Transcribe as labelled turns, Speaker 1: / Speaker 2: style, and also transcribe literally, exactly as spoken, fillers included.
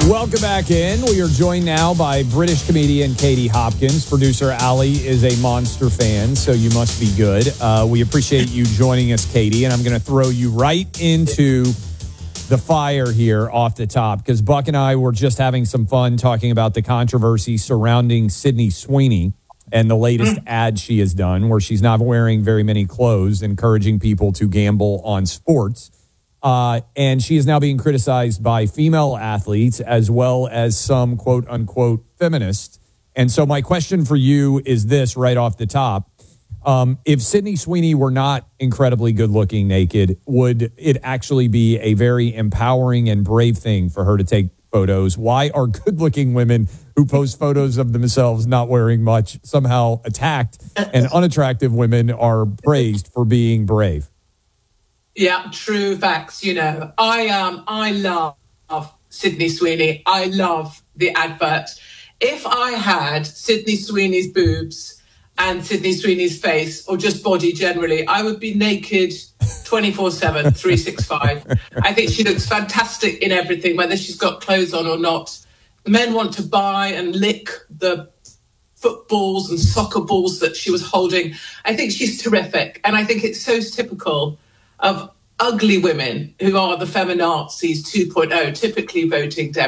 Speaker 1: Welcome back in. We are joined now by British comedian Katie Hopkins. Producer Ali is a Monster fan, so you must be good. Uh, we appreciate you joining us, Katie, and I'm going to throw you right into the fire here off the top, because Buck and I were just having some fun talking about the controversy surrounding Sydney Sweeney and the latest ad she has done, where she's not wearing very many clothes, encouraging people to gamble on sports. Uh, and she is now being criticized by female athletes as well as some quote unquote feminists. And so my question for you is this right off the top. Um, if Sydney Sweeney were not incredibly good looking naked, would it actually be a very empowering and brave thing for her to take photos? Why are good looking women who post photos of themselves not wearing much somehow attacked, and unattractive women are praised for being brave?
Speaker 2: Yeah, true facts. You know, I um, I love Sydney Sweeney. I love the advert. If I had Sydney Sweeney's boobs and Sydney Sweeney's face, or just body generally, I would be naked twenty-four seven, three sixty-five. I think she looks fantastic in everything, whether she's got clothes on or not. Men want to buy and lick the footballs and soccer balls that she was holding. I think she's terrific. And I think it's so typical of ugly women who are the feminazis two point oh, typically voting Democrat.